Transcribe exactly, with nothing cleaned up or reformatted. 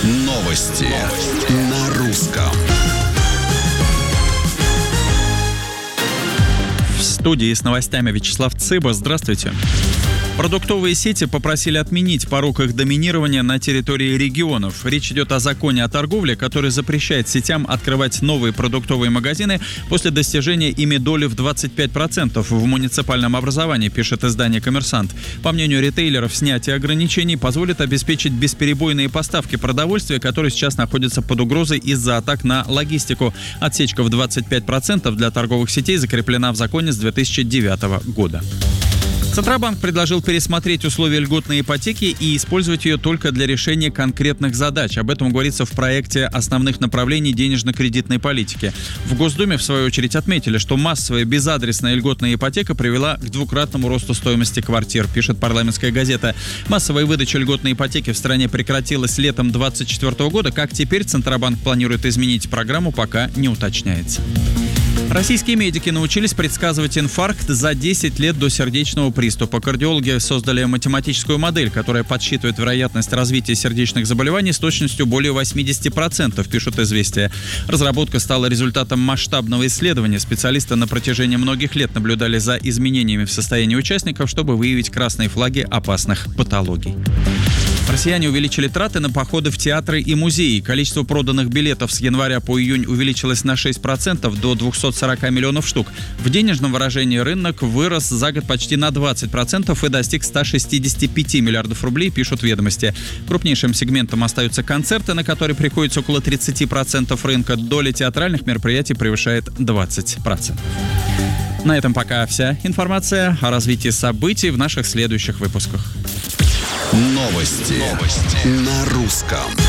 Новости на русском. В студии с новостями Вячеслав Цыба. Здравствуйте. Продуктовые сети попросили отменить порог их доминирования на территории регионов. Речь идет о законе о торговле, который запрещает сетям открывать новые продуктовые магазины после достижения ими доли в двадцать пять процентов в муниципальном образовании, пишет издание «Коммерсант». По мнению ритейлеров, снятие ограничений позволит обеспечить бесперебойные поставки продовольствия, которые сейчас находятся под угрозой из-за атак на логистику. Отсечка в двадцать пять процентов для торговых сетей закреплена в законе с две тысячи девятого года. Центробанк предложил пересмотреть условия льготной ипотеки и использовать ее только для решения конкретных задач. Об этом говорится в проекте основных направлений денежно-кредитной политики. В Госдуме, в свою очередь, отметили, что массовая безадресная льготная ипотека привела к двукратному росту стоимости квартир, пишет парламентская газета. Массовая выдача льготной ипотеки в стране прекратилась летом двадцать четвёртого года. Как теперь Центробанк планирует изменить программу, пока не уточняется. Российские медики научились предсказывать инфаркт за десять лет до сердечного приступа. Кардиологи создали математическую модель, которая подсчитывает вероятность развития сердечных заболеваний с точностью более восемьдесят процентов, пишут «Известия». Разработка стала результатом масштабного исследования. Специалисты на протяжении многих лет наблюдали за изменениями в состоянии участников, чтобы выявить красные флаги опасных патологий. Россияне увеличили траты на походы в театры и музеи. Количество проданных билетов с января по июнь увеличилось на шесть процентов до двухсот сорока миллионов штук. В денежном выражении рынок вырос за год почти на двадцать процентов и достиг ста шестидесяти пяти миллиардов рублей, пишут «Ведомости». Крупнейшим сегментом остаются концерты, на которые приходится около тридцати процентов рынка. Доля театральных мероприятий превышает двадцать процентов. На этом пока вся информация. О развитии событий в наших следующих выпусках. Новости, Новости. на русском.